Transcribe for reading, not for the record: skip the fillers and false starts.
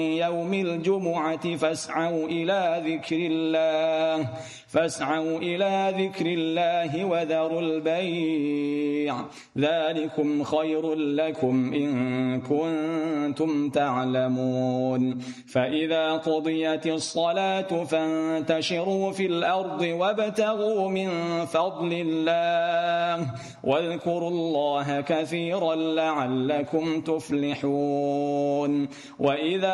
يوم الجمعة فاسعوا إلى ذكر الله وذروا البيع ذلكم خير لكم إن كنتم تعلمون فإذا قضيت الصلاة فانتشروا في الأرض وابتغوا من فضل الله واذكروا الله كثيرا لعلكم تفلحون وإذا